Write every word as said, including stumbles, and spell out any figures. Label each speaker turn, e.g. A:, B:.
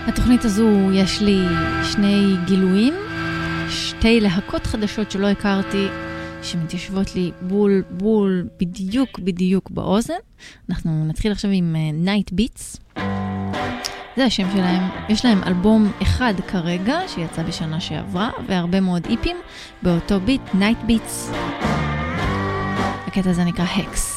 A: בתוכנית הזו יש לי שני גילויים, שתי להקות חדשות שלא הכרתי, שמתיישבות לי בול בול בדיוק בדיוק באוזן. אנחנו נתחיל עכשיו עם Night Beats. זה השם שלהם. יש להם אלבום אחד כרגע שיצא בשנה שעברה, והרבה מאוד איפים באותו ביט, Night Beats. הקטע הזה נקרא Hex.